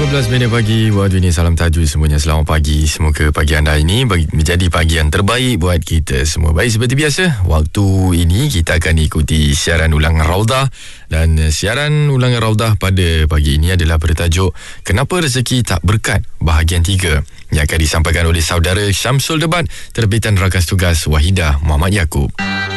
15 pagi waktu ini. Salam tajwid semuanya. Selamat pagi. Semoga pagi anda ini menjadi pagi yang terbaik buat kita semua. Baik, seperti biasa, waktu ini kita akan ikuti siaran ulangan Raudah. Dan siaran ulangan Raudah pada pagi ini adalah bertajuk Kenapa Rezeki Tak Berkat, bahagian 3, yang akan disampaikan oleh saudara Syamsul Debat, terbitan Rakas Tugas Wahidah Muhammad Yaakob.